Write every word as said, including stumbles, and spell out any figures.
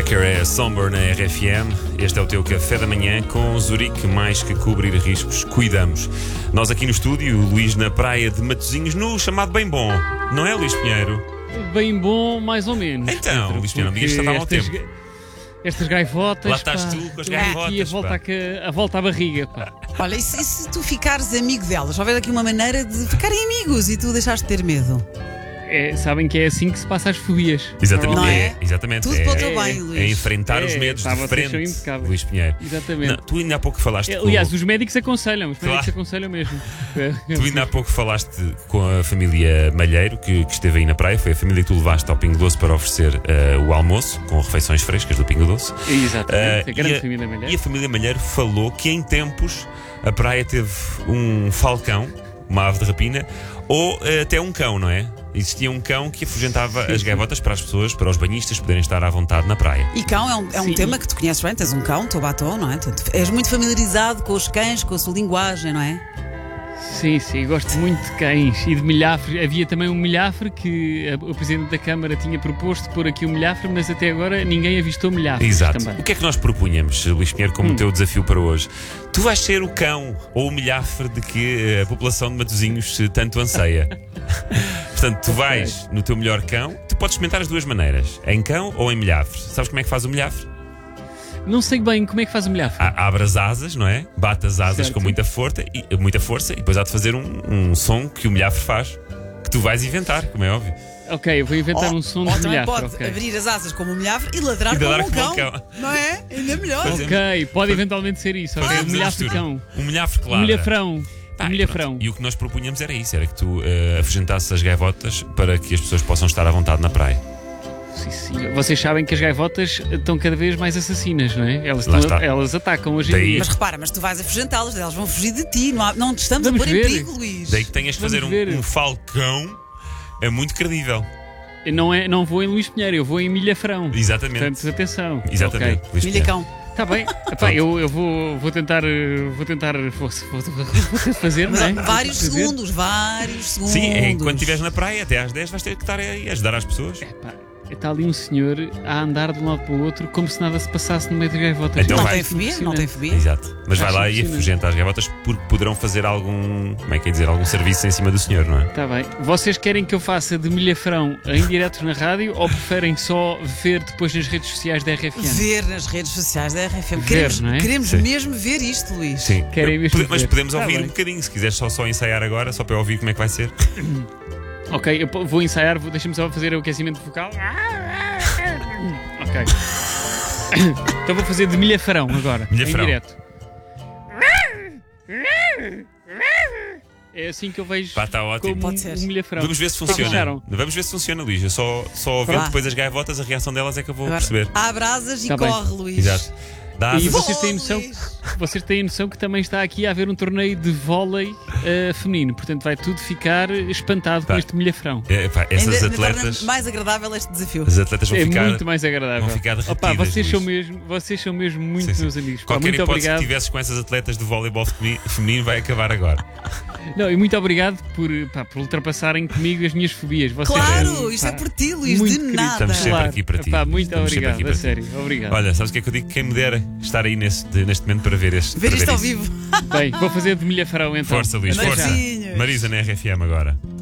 Becker é Somber na R F M. Este é o teu café da manhã com Zurique. Mais que cobrir riscos, cuidamos. Nós aqui no estúdio, o Luís na praia de Matosinhos, no chamado Bem Bom. Não é, Luís Pinheiro? Bem bom, mais ou menos. Então, Luís Pinheiro, não digas que está a mau tempo. Estas gaivotas. Lá estás pá, tu com as aqui gaivotas, a volta, a, a volta à barriga. Pá. Olha, e se, e se tu ficares amigo delas? Houver aqui uma maneira de ficarem amigos e tu deixaste de ter medo? É, sabem que é assim que se passa as fobias. Exatamente. Não é? é, exatamente. Tudo é, para o teu é, bem, Luís. É enfrentar É, os medos tá, de vocês frente, são impecáveis. Luís Pinheiro. Exatamente. Não, tu ainda há pouco falaste É, com... aliás, os médicos aconselham. Os médicos Claro. aconselham mesmo. Tu ainda há pouco falaste com a família Malheiro, que, que esteve aí na praia. Foi a família que tu levaste ao Pingo Doce para oferecer uh, o almoço, com refeições frescas do Pingo Doce. Exatamente. Uh, a grande e a, família Malheiro. E a família Malheiro falou que em tempos a praia teve um falcão, uma ave de rapina, ou uh, até um cão, não é? Existia um cão que afugentava Sim, as sim. gaivotas para as pessoas, para os banhistas poderem estar à vontade na praia. E cão é um, é um Sim. tema que tu conheces bem, tens um cão, teu batom, não é? Tu, tu és muito familiarizado com os cães, com a sua linguagem, não é? Sim, sim, gosto muito de cães e de milhafres. Havia também um milhafre que a- o Presidente da Câmara tinha proposto pôr aqui um milhafre, mas até agora ninguém avistou milhafres Exato. também. O que é que nós propunhamos, Luís Pinheiro, como Hum. teu desafio para hoje? Tu vais ser o cão ou o milhafre de que a população de Matosinhos eh, tanto anseia. Portanto, tu vais no teu melhor cão. Tu podes experimentar as duas maneiras, em cão ou em milhafre. Sabes como é que faz o milhafre? Não sei bem como é que faz o milhafre. A- Abre as asas, não é? Bate as asas Certo. com muita força, e, muita força e depois há de fazer um, um som que o milhafre faz, que tu vais inventar, como é óbvio. Ok, eu vou inventar Ou- um som ou de também milhafre. pode ok. abrir as asas como um milhafre e ladrar, E ladrar como um como um cão. cão. Não é? Ainda melhor. Fazemos- Ok, pode eventualmente ser isso. ok? Fazemos Um a milhafre mistura. cão. Um milhafre claro. Um milhafrão. Pá, Um e milhafrão. pronto. E o que nós propunhamos era isso, era que tu uh, afugentasses as gaivotas para que as pessoas possam estar à vontade na praia. Sim, sim. Vocês sabem que as gaivotas estão cada vez mais assassinas, não é? Elas, Lá estão- está. elas atacam hoje Daí- em dia. Mas repara, mas tu vais afugentá-las, elas vão fugir de ti. Não, há- não te estamos Vamos a pôr ver. em perigo, Luís. Daí que tenhas de Vamos fazer um, ver. um falcão, é muito credível. Eu Não, é, não vou em Luís Pinheiro, eu vou em milhafrão. Exatamente. Portanto, atenção. Exatamente. Ok. Luís Milha Pinheiro. cão. Está bem. Epá, eu, eu vou, vou tentar. eh, Vou tentar. Vou, vou, vou ter de fazer, não é? Mas, vários Vou fazer. segundos, vários segundos. Sim, é, enquanto estiveres na praia, até às dez vais ter que estar aí a ajudar as pessoas. Epá, está ali um senhor a andar de um lado para o outro como se nada se passasse no meio das gaivotas. Então Não vai. tem fobia? Não tem fobia? Exato. Mas vai Acho lá e impressionante. afugenta as gaivotas porque poderão fazer algum, como é que é dizer, algum serviço em cima do senhor, não é? Está bem. Vocês querem que eu faça de milhafrão em diretos na rádio ou preferem só ver depois nas redes sociais da R F M? Ver nas redes sociais da R F M. Ver, Queremos, não é? queremos Sim. mesmo ver isto, Luís. Sim. Querem mesmo Pode- Mas ver. podemos Tá ouvir bem. um bocadinho, se quiseres só, só ensaiar agora, só para eu ouvir como é que vai ser. Ok, eu po- vou ensaiar, vou- deixa-me só fazer o aquecimento vocal. Ok. Então vou fazer de milhafrão agora. Milhafrão. Em direto. É assim que eu vejo Pá, está ótimo. como Pode ser. um milhafrão. Vamos ver se O que é que funciona. acharam? Vamos ver se funciona, Luís. Eu só, só ouvir Vá. depois as gaivotas, a reação delas é que eu vou Agora, perceber. abre asas e Tá bem. corre, Luís. Exato. Dá E asas. vocês têm Oh, noção, Luís. vocês têm noção que também está aqui a haver um torneio de vôlei eh, feminino. Portanto, vai tudo ficar espantado Pá. com este milhafrão. É, pá, essas Ainda, ainda atletas, torna mais agradável este desafio. as atletas vão É ficar. muito mais agradável. vão ficar Opa, derretidas, vocês, são Luís. mesmo, vocês são mesmo muito Sim, sim. meus amigos. Pá, Qualquer muito hipótese obrigado. que tivesses com essas atletas de voleibol femini- feminino vai acabar agora. Não, e muito obrigado por, pá, por ultrapassarem comigo as minhas fobias. Vocês Claro, são, isto pá, é por ti, Luís, muito de queridos. nada. Estamos sempre Claro. aqui para ti. Pá, muito Estamos sempre obrigado, aqui a para ti. sério. Obrigado. Olha, sabes o que é que eu digo? Quem me dera estar aí neste, neste momento para ver este. Ver para isto ao isso. vivo. Bem, vou fazer de milhafrão então. Força, Luís, Até força. já. Marisa na R F M agora.